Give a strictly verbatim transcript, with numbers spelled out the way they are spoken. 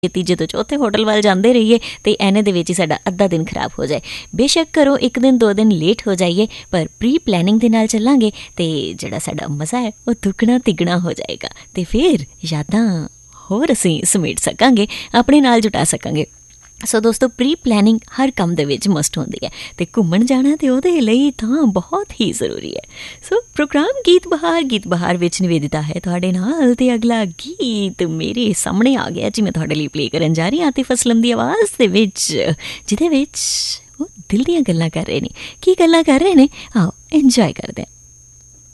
ਤੀਜੇ ਤੋਂ ਚੌਥੇ ਹੋਟਲ ਵੱਲ ਜਾਂਦੇ ਰਹੀਏ ਅਤੇ ਇਹਨੇ ਦੇ ਵਿੱਚ ਹੀ ਸਾਡਾ ਅੱਧਾ ਦਿਨ ਖਰਾਬ ਹੋ ਜਾਏ। ਬੇਸ਼ੱਕ ਘਰੋਂ ਇੱਕ ਦਿਨ ਦੋ ਦਿਨ ਲੇਟ ਹੋ ਜਾਈਏ, ਪਰ ਪ੍ਰੀ ਪਲੈਨਿੰਗ ਦੇ ਨਾਲ ਚੱਲਾਂਗੇ ਅਤੇ ਜਿਹੜਾ ਸਾਡਾ ਮਜ਼ਾ ਹੈ ਉਹ ਦੁੱਗਣਾ ਤਿੱਗਣਾ ਹੋ ਜਾਏਗਾ ਅਤੇ ਫਿਰ ਯਾਦਾਂ ਹੋਰ ਅਸੀਂ ਸਮੇਟ ਸਕਾਂਗੇ, ਆਪਣੇ ਨਾਲ ਜੁਟਾ ਸਕਾਂਗੇ। ਸੋ ਦੋਸਤੋ, ਪ੍ਰੀ ਪਲੈਨਿੰਗ ਹਰ ਕੰਮ ਦੇ ਵਿੱਚ ਮਸਟ ਹੁੰਦੀ ਹੈ ਅਤੇ ਘੁੰਮਣ ਜਾਣਾ ਤਾਂ ਉਹਦੇ ਲਈ ਤਾਂ ਬਹੁਤ ਹੀ ਜ਼ਰੂਰੀ ਹੈ। ਸੋ ਪ੍ਰੋਗਰਾਮ ਗੀਤ ਬਹਾਰ ਗੀਤ ਬਹਾਰ ਵਿੱਚ ਨਿਵੇਦਿਤਾ ਹੈ ਤੁਹਾਡੇ ਨਾਲ, ਅਤੇ ਅਗਲਾ ਗੀਤ ਮੇਰੇ ਸਾਹਮਣੇ ਆ ਗਿਆ ਜੀ। ਮੈਂ ਤੁਹਾਡੇ ਲਈ ਪਲੇ ਕਰਨ ਜਾ ਰਹੀ ਹਾਂ ਆਤਿਫ ਅਸਲਮ ਦੀ ਆਵਾਜ਼ ਦੇ ਵਿੱਚ, ਜਿਹਦੇ ਵਿੱਚ ਉਹ ਦਿਲ ਦੀਆਂ ਗੱਲਾਂ ਕਰ ਰਹੇ ਨੇ। ਕੀ ਗੱਲਾਂ ਕਰ ਰਹੇ ਨੇ, ਆਓ ਇੰਜੋਏ ਕਰਦੇ ਹਾਂ।